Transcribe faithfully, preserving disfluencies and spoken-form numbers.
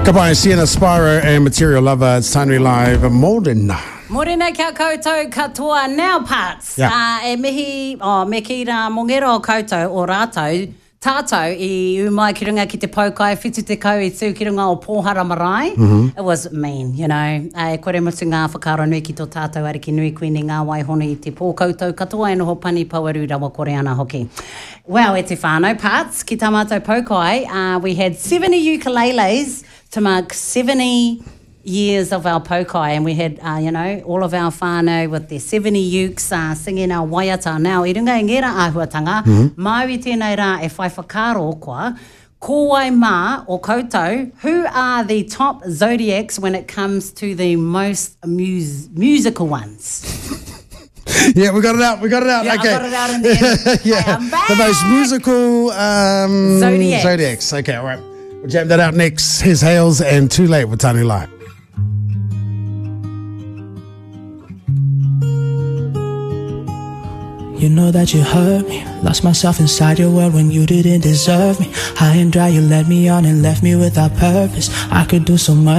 Goodbye, Sienna Spyro and Material Lover. It's Tanui Live. Morena. Morena kia koutou katoa now parts. Yeah. Uh, e mihi, oh, me ki rā mongero o koutou o rātou, tātou i umai ki runga ki te paukai, whitu te kau i tū ki runga o Pōhara Marae. Mm-hmm. It was mean, you know. E kore mutu ngā whakaro nui ki tō tātou ariki nui koe ni ngā waihoni i te pō koutou katoa e noho pani pauaru rawa kore ana hoki. Well, e te whānau parts, ki tā mātou paukai, uh, we had seventy ukuleles to mark seventy years of our paukai, and we had, uh, you know, all of our whānau with their seventy ukes uh, singing our waiata. Now, i runga i ngera āhuatanga, mm-hmm. mau i tēnei rā e whai whakaro koa, ko wai mā o koutou, who are the top zodiacs when it comes to the most mus- musical ones? Yeah, we got it out. We got it out. Yeah, okay. I got it out in the yeah, I am back. The most musical um, Zodiacs. Zodiacs. Okay, all right. We'll jam that out next. Here's Hales and Too Late with Tanui Live. You know that you hurt me. Lost myself inside your world when you didn't deserve me. High and dry, you led me on and left me without purpose. I could do so much.